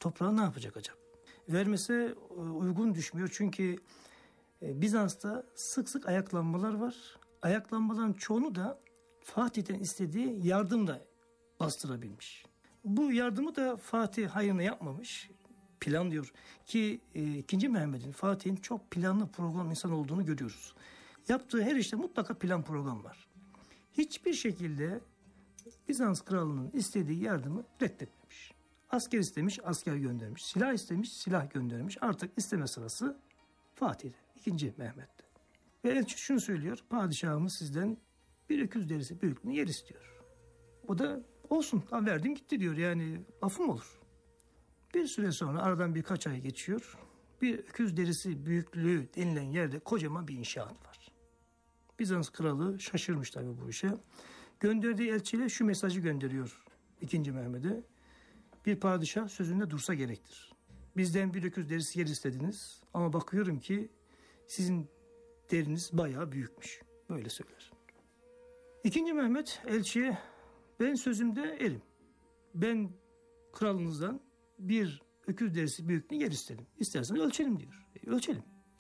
toprağı ne yapacak acaba? Vermese uygun düşmüyor çünkü Bizans'ta sık sık ayaklanmalar var. Ayaklanmaların çoğunu da Fatih'ten istediği yardımla bastırabilmiş. Bu yardımı da Fatih hayrına yapmamış. Planlıyor ki 2. Mehmet'in, Fatih'in çok planlı program insan olduğunu görüyoruz. Yaptığı her işte mutlaka plan program var. Hiçbir şekilde Bizans kralının istediği yardımı reddetmemiş. Asker istemiş, asker göndermiş. Silah istemiş, silah göndermiş. Artık isteme sırası Fatih'te, 2. Mehmet'te. Ve elçi şunu söylüyor: padişahımız sizden bir öküz derisi büyüklüğünü yer istiyor. O da olsun, verdim gitti diyor, yani lafım olur. Bir süre sonra, aradan birkaç ay geçiyor. Bir öküz derisi büyüklüğü denilen yerde kocaman bir inşaat var. Bizans kralı şaşırmış tabii bu işe. Gönderdiği elçiyle şu mesajı gönderiyor 2. Mehmet'e: bir padişah sözünde dursa gerektir. Bizden bir öküz derisi yer istediniz ama bakıyorum ki sizin deriniz bayağı büyükmüş. Böyle söyler. 2. Mehmet elçiye: ben sözümde erim. Ben kralınızdan bir öküz derisi büyüklüğünü yer istedim. İsterseniz ölçelim diyor. Ölçelim.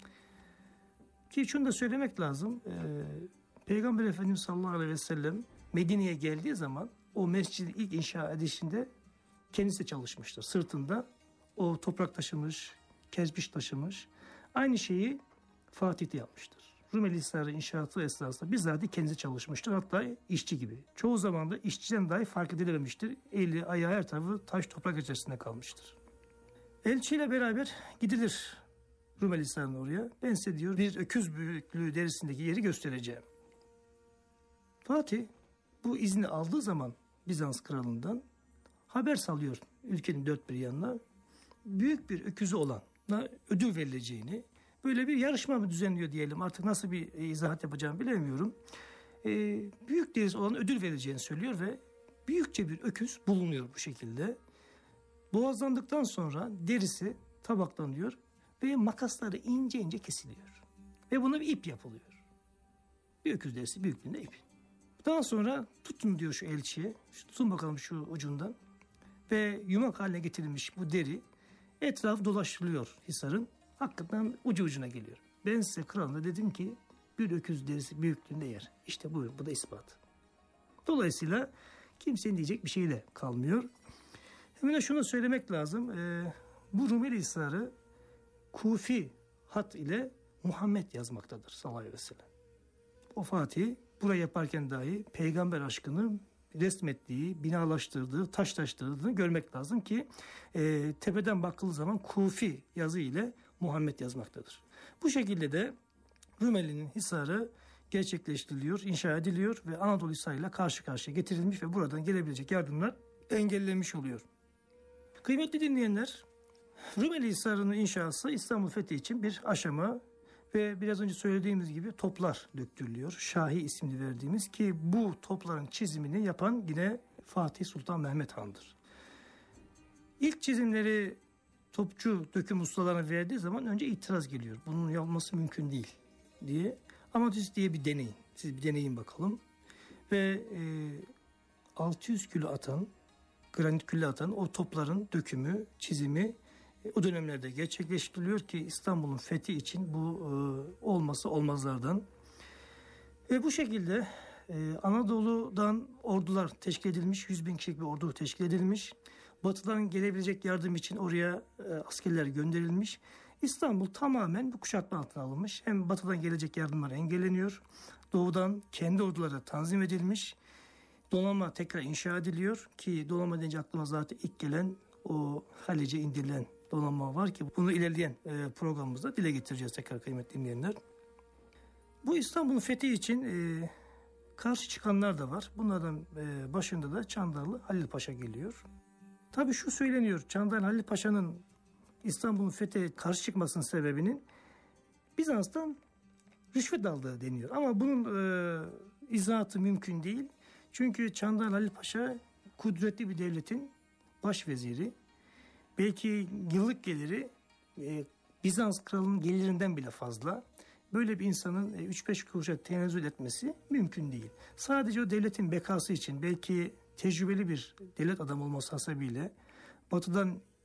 Ki şunu da söylemek lazım. Peygamber Efendimiz sallallahu aleyhi ve sellem Medine'ye geldiği zaman o mescidi ilk inşa edişinde kendisi çalışmıştır. Sırtında o toprak taşımış, kezbiş taşımış. Aynı şeyi Fatih de yapmıştır. Rumeli Hisarı inşaatı esnasında bizzat kendisi çalışmıştır. Hatta işçi gibi. Çoğu zaman da işçiden dahi fark edilememiştir. Eli, ayağı, her tarafı taş toprak içerisinde kalmıştır. Elçiyle beraber gidilir Rumeli Hisarı'nın oraya. Ben size diyor bir öküz büyüklüğü derisindeki yeri göstereceğim. Fatih bu izni aldığı zaman Bizans kralından haber salıyor ülkenin dört bir yanına. Büyük bir öküzü olana ödül verileceğini, böyle bir yarışma mı düzenliyor diyelim, artık nasıl bir izahat yapacağımı bilemiyorum. Büyük derisi olan ödül verileceğini söylüyor ve büyükçe bir öküz bulunuyor bu şekilde. Boğazlandıktan sonra derisi tabaklanıyor ve makasları ince ince kesiliyor. Ve buna bir ip yapılıyor. Bir öküz derisi büyüklüğünde ip. Daha sonra tutun diyor şu elçiye. Tutun bakalım şu ucundan. Ve yumak haline getirilmiş bu deri etrafı dolaştırılıyor Hisar'ın. Hakikaten ucu ucuna geliyor. Ben size kralına dedim ki bir öküz derisi büyüklüğünde yer. İşte buyurun, bu da ispat. Dolayısıyla kimsenin diyecek bir şey de kalmıyor. Hemen şunu söylemek lazım. Bu Rumeli Hisarı Kufi hat ile Muhammed yazmaktadır sallallahu aleyhi ve sellem. O Fatih burayı yaparken dahi peygamber aşkını resmettiği, binalaştırdığı, taşlaştırdığını görmek lazım ki tepeden bakıldığı zaman Kufi yazı ile Muhammed yazmaktadır. Bu şekilde de Rumeli'nin Hisarı gerçekleştiriliyor, inşa ediliyor ve Anadolu Hisarı ile karşı karşıya getirilmiş ve buradan gelebilecek yardımlar engellenmiş oluyor. Kıymetli dinleyenler, Rumeli Hisarı'nın inşası İstanbul fethi için bir aşama ve biraz önce söylediğimiz gibi toplar döktürülüyor. Şahi ismini verdiğimiz, ki bu topların çizimini yapan yine Fatih Sultan Mehmet Han'dır. İlk çizimleri topçu döküm ustalarına verdiği zaman önce itiraz geliyor. Bunun yapılması mümkün değil diye. Ama siz diye bir deneyin. Siz bir deneyin bakalım. Ve 600 kilo atan, granit külle atan o topların dökümü, çizimi o dönemlerde gerçekleştiriliyor ki İstanbul'un fethi için bu olması olmazlardan. Ve bu şekilde Anadolu'dan ordular teşkil edilmiş, 100 bin kişilik bir ordu teşkil edilmiş. Batı'dan gelebilecek yardım için oraya askerler gönderilmiş. İstanbul tamamen bu kuşatma altına alınmış. Hem Batı'dan gelecek yardımlar engelleniyor. Doğu'dan kendi orduları tanzim edilmiş. Donanma tekrar inşa ediliyor ki donanma deyince aklıma zaten ilk gelen o Halice indirilen donanma var ki bunu ilerleyen programımızda dile getireceğiz tekrar kıymetli dinleyenler. Bu İstanbul'un fethi için karşı çıkanlar da var. Bunlardan başında da Çandarlı Halil Paşa geliyor. Tabii şu söyleniyor, Çandarlı Halil Paşa'nın İstanbul'un fethe karşı çıkmasının sebebinin Bizans'tan rüşvet aldığı deniyor. Ama bunun izahatı mümkün değil. Çünkü Çandarlı Halil Paşa kudretli bir devletin başveziri. Belki yıllık geliri Bizans kralının gelirinden bile fazla. Böyle bir insanın 3-5 kuruşa tenezzül etmesi mümkün değil. Sadece o devletin bekası için, belki tecrübeli bir devlet adamı olması hasebiyle Batı'dan